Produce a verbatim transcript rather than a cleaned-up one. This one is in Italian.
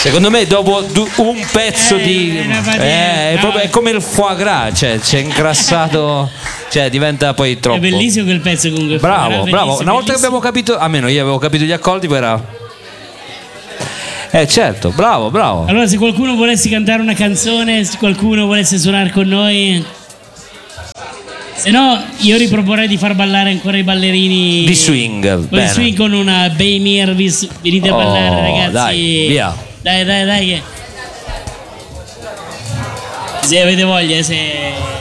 Secondo me dopo du- un pezzo eh, di eh, è, proprio, è come il foie gras, cioè c'è incrassato, cioè diventa poi troppo. È bellissimo quel pezzo comunque. Bravo, bravo. Una volta che abbiamo capito, almeno io avevo capito gli accordi, poi era eh certo, bravo, bravo. Allora se qualcuno volesse cantare una canzone, se qualcuno volesse suonare con noi, se no io riproporrei di far ballare ancora i ballerini di swing. Con il swing con una Baymir, venite a oh, ballare ragazzi. Dai, via. Dai, dai, dai. Se avete voglia, se